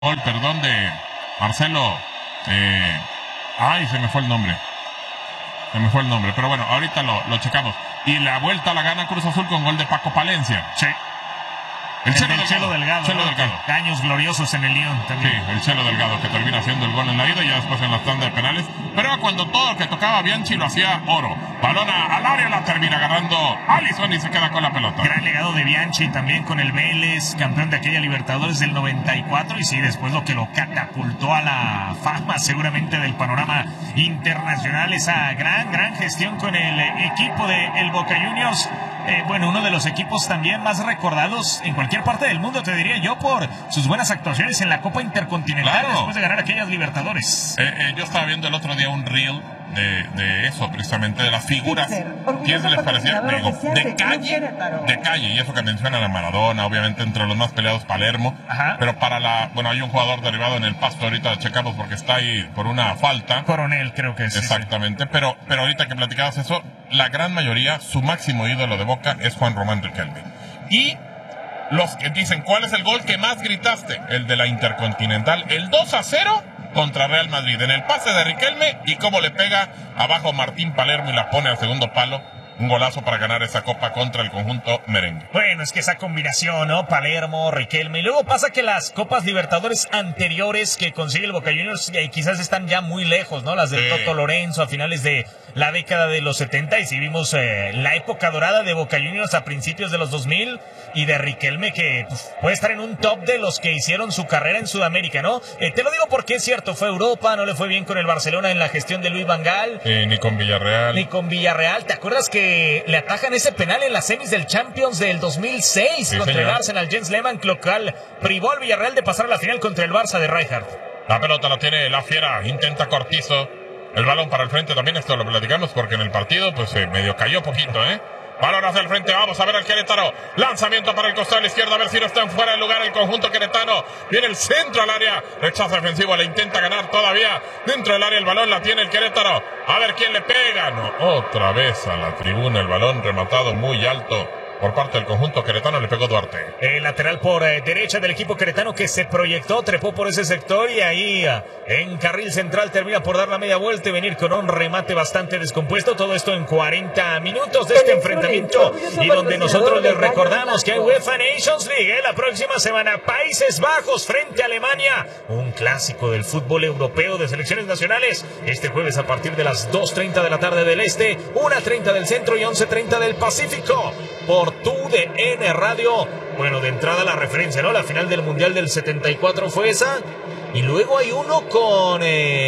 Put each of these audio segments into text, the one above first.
gol, perdón, de Marcelo. Se me fue el nombre. Pero bueno, ahorita lo checamos. Y la vuelta la gana Cruz Azul con gol de Paco Palencia. Sí. El Chelo Delgado. Años gloriosos en el Lyon también. Sí, el Chelo Delgado, que termina haciendo el gol en la ida y ya después en la tanda de penales. Pero era cuando todo lo que tocaba Bianchi lo hacía oro. Balón al área, la termina agarrando Alisson y se queda con la pelota. Gran legado de Bianchi también con el Vélez, campeón de aquella Libertadores del 94. Y sí, después lo que lo catapultó a la fama seguramente del panorama internacional. Esa gran gestión con el equipo de el Boca Juniors. Uno de los equipos también más recordados en cualquier parte del mundo, te diría yo, por sus buenas actuaciones en la Copa Intercontinental después de ganar aquellas Libertadores. Yo estaba viendo el otro día un reel de eso, precisamente, de las figuras. ¿Quién se les parecía? De calle, y eso que mencionan a Maradona, obviamente entre los más peleados Palermo. Ajá. Pero hay un jugador derivado en el Pasto, ahorita checamos porque está ahí por una falta. Coronel, creo que es. Exactamente, sí. Pero ahorita que platicabas eso, la gran mayoría, su máximo ídolo de Boca es Juan Román Riquelme. Y los que dicen, ¿cuál es el gol que más gritaste? El de la Intercontinental, el 2-0 contra Real Madrid, en el pase de Riquelme, y cómo le pega abajo Martín Palermo y la pone al segundo palo. Un golazo para ganar esa copa contra el conjunto merengue. Bueno, es que esa combinación, ¿no? Palermo, Riquelme. Y luego pasa que las Copas Libertadores anteriores que consigue el Boca Juniors quizás están ya muy lejos, ¿no? Las del Toto Lorenzo a finales de la década de los 70. Y sí vimos la época dorada de Boca Juniors a principios de los 2000. Y de Riquelme, que puede estar en un top de los que hicieron su carrera en Sudamérica, ¿no? Te lo digo porque es cierto, fue Europa, no le fue bien con el Barcelona en la gestión de Luis Van Gaal. Ni con Villarreal. ¿Te acuerdas que le atajan ese penal en las semis del Champions del 2006 contra el Arsenal? Jens Lehmann, lo cual privó al Villarreal de pasar a la final contra el Barça de Rijkaard. La pelota la tiene la Fiera, intenta Cortizo. El balón para el frente también, esto lo platicamos porque en el partido medio cayó poquito, Balón hacia el frente, vamos a ver al Querétaro. Lanzamiento para el costado a la izquierda, a ver si no está en fuera de lugar el conjunto queretano. Viene el centro al área, rechazo defensivo, le intenta ganar todavía. Dentro del área el balón la tiene el Querétaro. A ver quién le pega. No, otra vez a la tribuna el balón rematado muy alto. Por parte del conjunto queretano le pegó Duarte. El lateral por derecha del equipo queretano que se proyectó, trepó por ese sector y ahí en carril central termina por dar la media vuelta y venir con un remate bastante descompuesto. Todo esto en 40 minutos de este enfrentamiento y donde nosotros les recordamos que hay UEFA Nations League la próxima semana. Países Bajos frente a Alemania. Un clásico del fútbol europeo de selecciones nacionales. Este jueves a partir de las 2:30 de la tarde del este, 1:30 del centro y 11:30 del Pacífico. Por TUDN Radio. Bueno, de entrada la referencia, ¿no? La final del Mundial del 74 fue esa. Y luego hay uno con...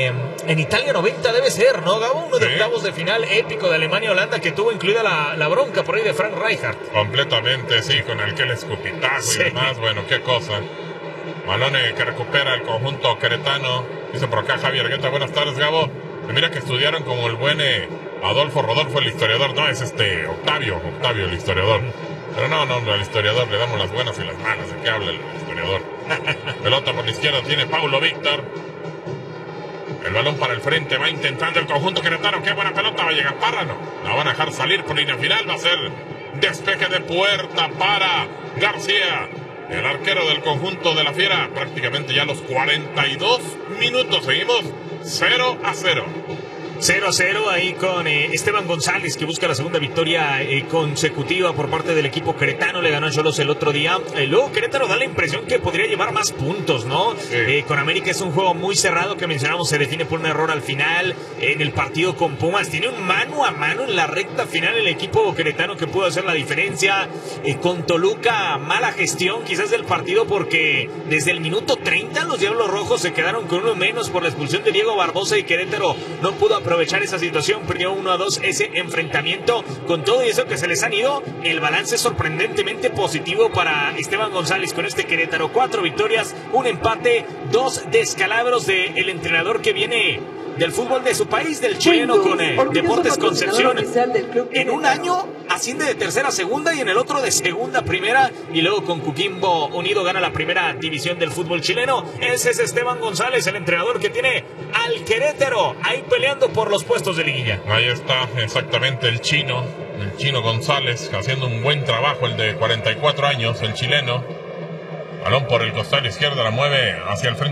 en Italia 90 debe ser, ¿no, Gabo? Uno de octavos de final épico de Alemania-Holanda que tuvo incluida la bronca por ahí de Frank Rijkaard. Completamente, sí, con aquel escupitajo y demás. Bueno, qué cosa. Balón que recupera el conjunto queretano. Dice por acá Javier Guetta, buenas tardes, Gabo. Mira que estudiaron como el buen Rodolfo el historiador. No, es Octavio el historiador. Pero no, al historiador le damos las buenas y las malas. ¿De qué habla el historiador? Pelota por la izquierda tiene Paulo Víctor. El balón para el frente, va intentando el conjunto queretano. Qué buena pelota, va a llegar Parra, no. La van a dejar salir por línea final. Va a ser despeje de puerta para García, el arquero del conjunto de la Fiera. Prácticamente ya los 42 minutos. Seguimos 0-0. 0-0 ahí con Esteban González, que busca la segunda victoria consecutiva por parte del equipo queretano. Le ganó a Xolos el otro día. Luego Querétaro da la impresión que podría llevar más puntos, ¿no? Sí. Con América es un juego muy cerrado que mencionamos, se define por un error al final. En el partido con Pumas tiene un mano a mano en la recta final el equipo queretano que pudo hacer la diferencia. Con Toluca, mala gestión quizás del partido porque desde el minuto 30 los Diablos Rojos se quedaron con uno menos por la expulsión de Diego Barbosa y Querétaro no pudo aprovechar esa situación, perdió 1-2 ese enfrentamiento. Con todo eso que se les han ido, el balance es sorprendentemente positivo para Esteban González con este Querétaro. 4 victorias, un empate, 2 descalabros del entrenador que viene del fútbol de su país, del chileno, con Deportes Concepción. En un año asciende de tercera a segunda y en el otro de segunda a primera, y luego con Coquimbo Unido gana la primera división del fútbol chileno. Ese es Esteban González, el entrenador que tiene al Querétaro ahí peleando por los puestos de liguilla. Ahí está exactamente el chino González haciendo un buen trabajo, el de 44 años, el chileno. Balón por el costado izquierdo, la mueve hacia el frente.